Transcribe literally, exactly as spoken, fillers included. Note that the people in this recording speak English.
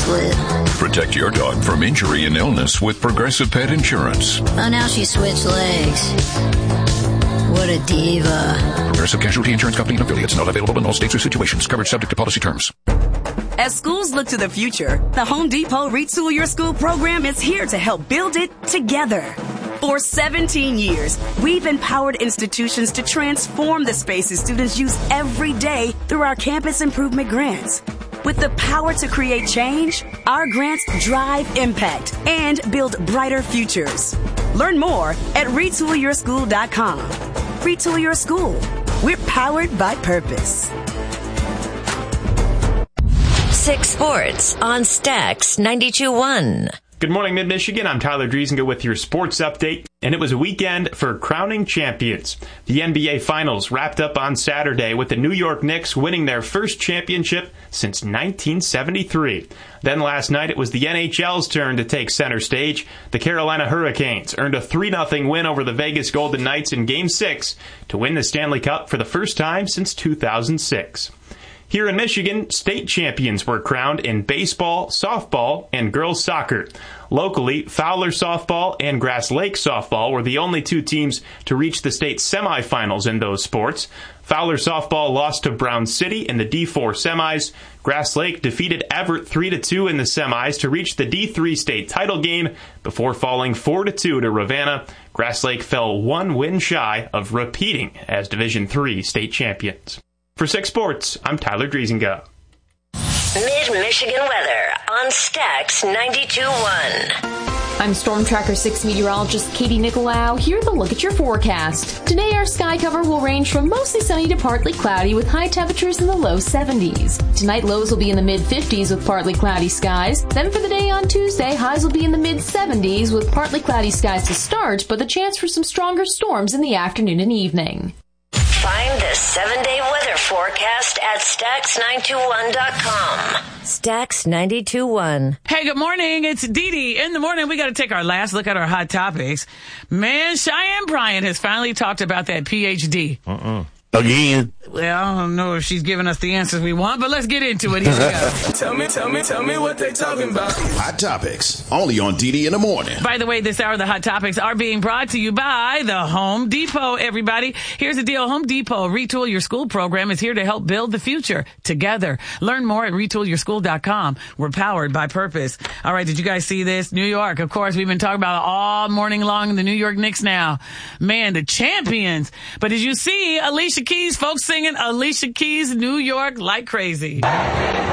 split. Protect your dog from injury and illness with Progressive Pet Insurance. Oh, now she switched legs. What a diva. Progressive Casualty Insurance Company and affiliates. Not available in all states or situations. Coverage subject to policy terms. As schools look to the future, the Home Depot Retool Your School program is here to help build it together. For seventeen years, we've empowered institutions to transform the spaces students use every day through our campus improvement grants. With the power to create change, our grants drive impact and build brighter futures. Learn more at retool your school dot com. Retool Your School. We're powered by purpose. Six Sports on Stax ninety-two point one. Good morning, Mid-Michigan. I'm Tyler Driesinga with your sports update. And it was a weekend for crowning champions. The N B A Finals wrapped up on Saturday with the New York Knicks winning their first championship since nineteen seventy-three. Then last night it was the N H L's turn to take center stage. The Carolina Hurricanes earned a three nothing win over the Vegas Golden Knights in Game six to win the Stanley Cup for the first time since two thousand six. Here in Michigan, state champions were crowned in baseball, softball, and girls soccer. Locally, Fowler softball and Grass Lake softball were the only two teams to reach the state semifinals in those sports. Fowler softball lost to Brown City in the D four semis. Grass Lake defeated Everett three to two in the semis to reach the D three state title game before falling four to two to Ravenna. Grass Lake fell one win shy of repeating as Division three state champions. For Six Sports, I'm Tyler Driesinga. Mid-Michigan weather on Stax ninety-two point one. I'm Storm Tracker six meteorologist Katie Nicolau. Here's a look at your forecast. Today, our sky cover will range from mostly sunny to partly cloudy with high temperatures in the low seventies. Tonight, lows will be in the mid-fifties with partly cloudy skies. Then for the day on Tuesday, highs will be in the mid-seventies with partly cloudy skies to start, but the chance for some stronger storms in the afternoon and evening. Find the seven-day weather forecast at Stax nine two one dot com. Stax ninety-two point one. Hey, good morning. It's Dee Dee. In the morning, we got to take our last look at our hot topics. Man, Cheyenne Bryant has finally talked about that P H D. Uh-uh. Again. Well, I don't know if she's giving us the answers we want, but let's get into it. Here we go. Tell me, tell me, tell me what they talking about. Hot Topics, only on D D in the morning. By the way, this hour, the Hot Topics are being brought to you by the Home Depot, everybody. Here's the deal. Home Depot Retool Your School program is here to help build the future together. Learn more at retool your school dot com. We're powered by purpose. All right, did you guys see this? New York, of course, we've been talking about it all morning long, the New York Knicks now. Man, the champions. But did you see Alicia Keys, folks singing Alicia Keys, New York like crazy?